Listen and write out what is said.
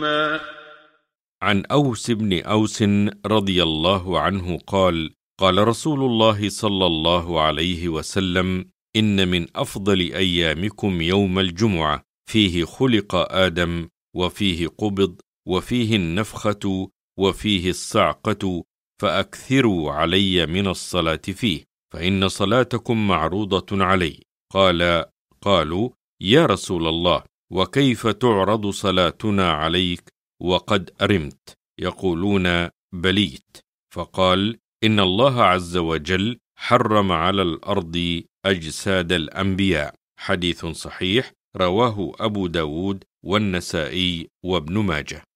عن أوس بن أوس رضي الله عنه قال: قال رسول الله صلى الله عليه وسلم: إن من أفضل أيامكم يوم الجمعة، فيه خلق آدم، وفيه قبض، وفيه النفخة، وفيه الصعقة، فأكثروا علي من الصلاة فيه، فإن صلاتكم معروضة علي. قالوا: يا رسول الله، وكيف تعرض صلاتنا عليك وقد أرمت؟ يقولون: بليت. فقال: إن الله عز وجل حرم على الأرض أجساد الأنبياء. حديث صحيح رواه أبو داود والنسائي وابن ماجه.